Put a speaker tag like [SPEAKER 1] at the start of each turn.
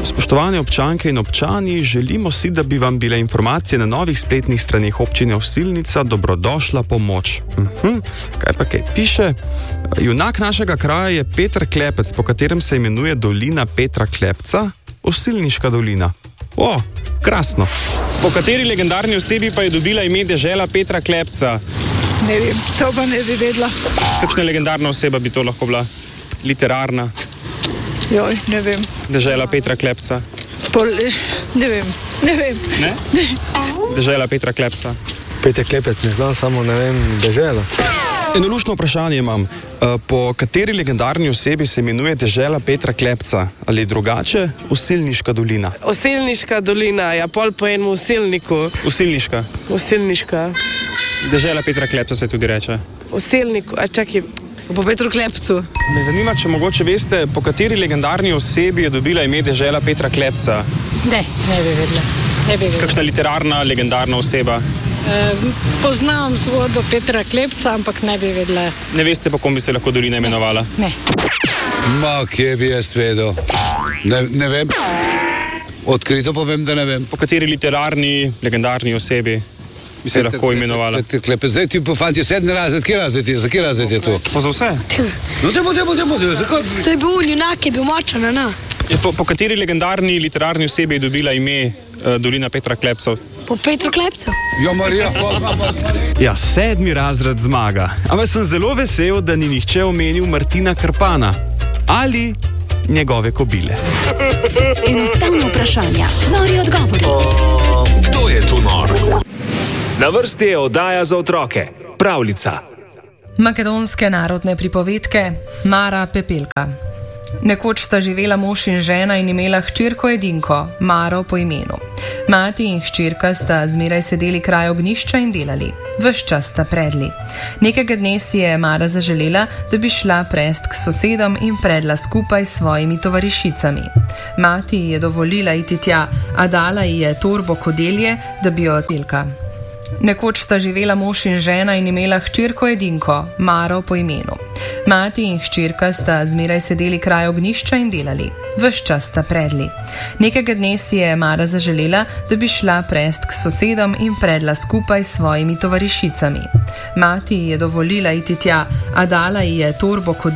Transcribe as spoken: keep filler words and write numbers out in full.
[SPEAKER 1] Spoštovane občanke in občani, želimo si, da bi vam bile informacije na novih spletnih straneh občine Osilnica dobrodošla pomoč. Uh-huh. Kaj pa kaj piše? Junak našega kraja je Peter Klepec, po katerem se imenuje dolina Petra Klepca, Osilniška dolina. O, krasno. Po kateri legendarni osebi pa je dobila ime dežela Petra Klepca?
[SPEAKER 2] Ne vem, to pa ne bi vedela.
[SPEAKER 1] Kakšna legendarna oseba bi to lahko bila? Literarna?
[SPEAKER 2] Joj, ne vem.
[SPEAKER 1] Dežela Petra Klepca?
[SPEAKER 2] Pol, ne vem, ne vem.
[SPEAKER 1] Ne?
[SPEAKER 2] Ne.
[SPEAKER 1] Dežela Petra Klepca.
[SPEAKER 3] Peter Klepec, ne znam, samo ne vem, dežela.
[SPEAKER 1] Eno luštno vprašanje imam. Po kateri legendarni osebi se imenuje dežela Petra Klepca? Ali drugače Osilniška dolina?
[SPEAKER 4] Osilniška dolina, ja, pol po enem osilniku.
[SPEAKER 1] Osilniška?
[SPEAKER 4] Osilniška.
[SPEAKER 1] Dežela Petra Klepca se tudi reče.
[SPEAKER 4] Osilniku, a čakaj.
[SPEAKER 5] Po Petru Klepcu.
[SPEAKER 1] Me zanima, če mogoče veste, po kateri legendarni osebi je dobila ime dežela Petra Klepca?
[SPEAKER 5] Ne, ne bi vedela. Ne bi vedela.
[SPEAKER 1] Kakšna literarna, legendarna oseba?
[SPEAKER 5] E, poznam zgodbo Petra Klepca, ampak ne bi vedela.
[SPEAKER 1] Ne veste, po kom bi se lahko dolina imenovala?
[SPEAKER 5] Ne.
[SPEAKER 6] Ma, kje bi jaz vedel? Ne, ne vem. Odkrito povem, da ne vem.
[SPEAKER 1] Po kateri literarni, legendarni osebi bi se lahko imenovala?
[SPEAKER 6] Peter Klepec, zdaj ti po fanti sedmi razred, kje razred je, za kje razred je to?
[SPEAKER 1] Pa za vse?
[SPEAKER 6] No, demo, demo, demo, zakaj?
[SPEAKER 7] To je bil junak, je bil močan, ne?
[SPEAKER 1] Po, po kateri legendarni literarni osebi je dobila ime uh, dolina Petra Klepca?
[SPEAKER 7] Po Petru Klepcu.
[SPEAKER 6] Jo, Marija, pa, pa.
[SPEAKER 1] Ja, sedmi razred zmaga. Ampak sem zelo vesel, da ni nihče omenil Martina Krpana ali njegove kobile.
[SPEAKER 8] Enostavno vprašanje, nori odgovori.
[SPEAKER 9] Uh, kdo je tu nor? Na vrsti je oddaja za otroke, pravljica.
[SPEAKER 10] Makedonske narodne pripovedke Mara Pepelka. Nekoč sta živela mož in žena in imela hčerko edinko, Maro po imenu. Mati in hčerka sta zmeraj sedeli kraj ognjišča in delali. Ves čas sta predli. Nekega dne si je Mara zaželela, da bi šla prest k sosedom in predla skupaj s svojimi tovarišicami. Mati je dovolila iti tja, a dala ji je torbo kodelje, da bi jo odpelka. Nekoč sta živela mož in žena in imela hčerko edinko, Maro po imenu. Mati in hčerka sta zmeraj sedeli kraj ognjišča in delali. Ves čas sta predli. Nekega dne si je Mara zaželela, da bi šla prest k sosedom in predla skupaj s svojimi tovarišicami. Mati je dovolila iti tja, a dala ji je torbo kodelje,